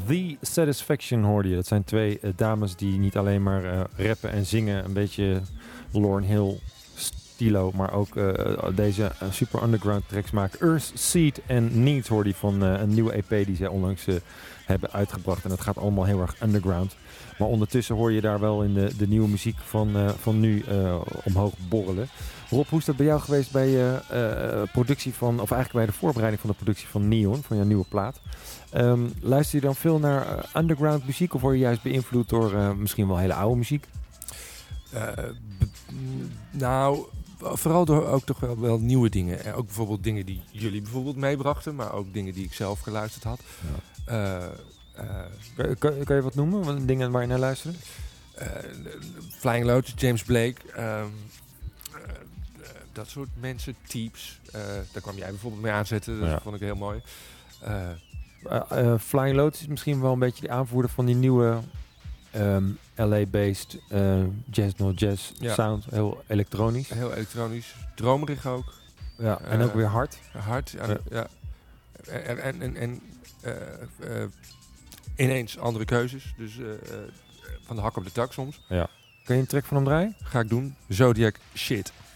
The Satisfaction hoorde je. Dat zijn twee dames die niet alleen maar rappen en zingen. Een beetje Lauryn Hill stilo. Maar ook deze super underground tracks maken. Earth, Seed en Needs hoorde je van een nieuwe EP die zij onlangs hebben uitgebracht. En dat gaat allemaal heel erg underground. Maar ondertussen hoor je daar wel in de nieuwe muziek van nu omhoog borrelen. Rob, hoe is dat bij jou geweest bij productie van, of eigenlijk bij de voorbereiding van de productie van Neon, van jouw nieuwe plaat? Luister je dan veel naar underground muziek of word je juist beïnvloed door misschien wel hele oude muziek? Vooral door ook toch wel nieuwe dingen. Ook bijvoorbeeld dingen die jullie bijvoorbeeld meebrachten, maar ook dingen die ik zelf geluisterd had. Ja. Kan je wat noemen? Wat dingen waar je naar luisterde? Flying Lotus, James Blake, dat soort mensen, Teeps. Daar kwam jij bijvoorbeeld mee aanzetten, dat vond ik heel mooi. Flying Lotus is misschien wel een beetje de aanvoerder van die nieuwe LA-based jazz sound. Heel elektronisch. Heel elektronisch, dromerig ook. Ja, en ook weer hard. Hard, ja. En ineens andere keuzes. Dus van de hak op de tak soms. Ja. Kun je een track van hem draaien? Ga ik doen. Zodiac Shit.